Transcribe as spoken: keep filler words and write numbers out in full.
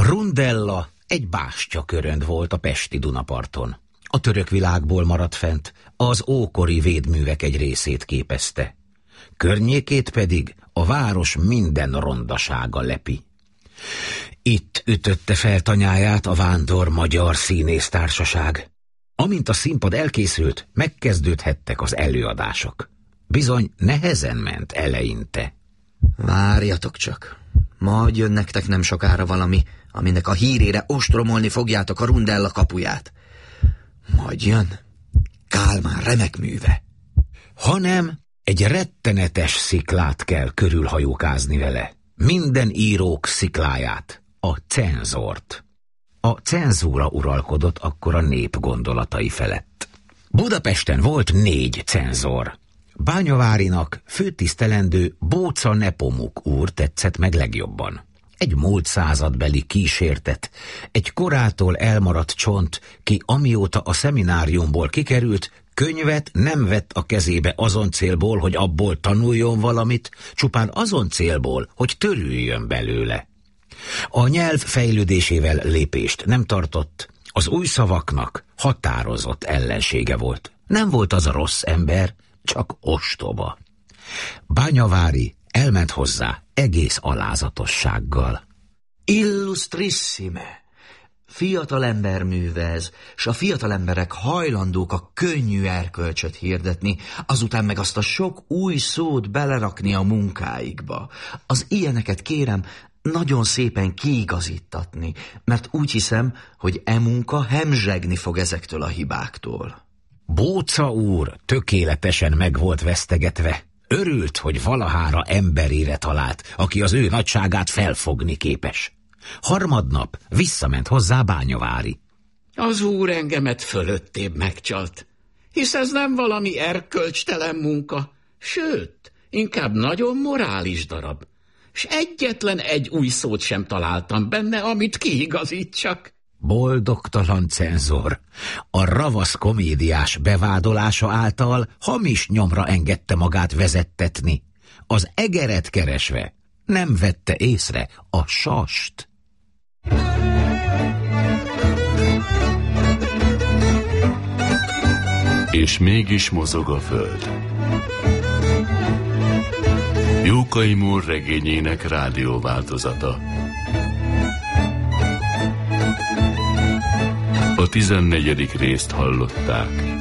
Rundella egy bástyakörönd volt a pesti Dunaparton. A török világból maradt fent, az ókori védművek egy részét képezte. Környékét pedig a város minden rondasága lepi. Itt ütötte fel tanyáját a Vándor Magyar Színésztársaság. Amint a színpad elkészült, megkezdődhettek az előadások. Bizony nehezen ment eleinte. Várjatok csak, majd jön nektek nem sokára valami, aminek a hírére ostromolni fogjátok a Rundella kapuját. Majd jön Kálmán remek műve. Hanem egy rettenetes sziklát kell körülhajókázni vele. Minden írók szikláját, a cenzort. A cenzúra uralkodott akkor a nép gondolatai felett. Budapesten volt négy cenzor. Bányavárinak főtisztelendő Bóca Nepomuk úr tetszett meg legjobban. Egy múlt századbeli kísértet, egy korától elmaradt csont, ki amióta a szemináriumból kikerült, könyvet nem vett a kezébe azon célból, hogy abból tanuljon valamit, csupán azon célból, hogy törüljön belőle. A nyelv fejlődésével lépést nem tartott, az új szavaknak határozott ellensége volt. Nem volt az a rossz ember, csak ostoba. Bányavári elment hozzá egész alázatossággal. Illustrissime! Fiatalember művez, s a fiatalemberek hajlandók a könnyű erkölcsöt hirdetni, azután meg azt a sok új szót belerakni a munkáikba. Az ilyeneket kérem nagyon szépen kiigazítatni, mert úgy hiszem, hogy e munka hemzsegni fog ezektől a hibáktól. Bóca úr tökéletesen meg volt vesztegetve. Örült, hogy valahára emberére talált, aki az ő nagyságát felfogni képes. Harmadnap visszament hozzá Bányavári. Az úr engemet fölöttébb megcsalt, hisz ez nem valami erkölcstelen munka, sőt, inkább nagyon morális darab, s egyetlen egy új szót sem találtam benne, amit kiigazítsak. Boldogtalan cenzor, a ravasz komédiás bevádolása által hamis nyomra engedte magát vezettetni. Az egeret keresve nem vette észre a sast. És mégis mozog a föld. Jókai Mór regényének rádióváltozata. A tizennegyedik részt hallották.